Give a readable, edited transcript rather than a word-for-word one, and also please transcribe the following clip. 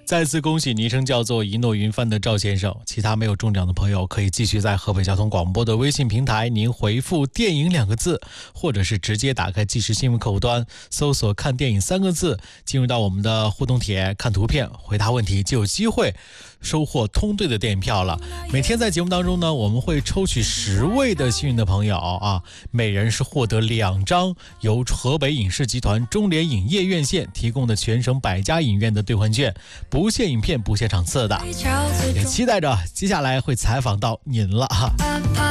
再次恭喜昵称叫做一诺云帆的赵先生，其他没有中奖的朋友可以继续在河北交通广播的微信平台，您回复电影2个字，或者是直接打开即时新闻客户端搜索看电影3个字，进入到我们的互动帖，看图片回答问题，就有机会收获通兑的电影票了。每天在节目当中呢，我们会抽取10位的幸运的朋友啊，每人是获得2张由河北影视集团中联影业院线提供的全省100家影院的兑换券，不限影片不限场次的，也期待着接下来会采访到您了哈。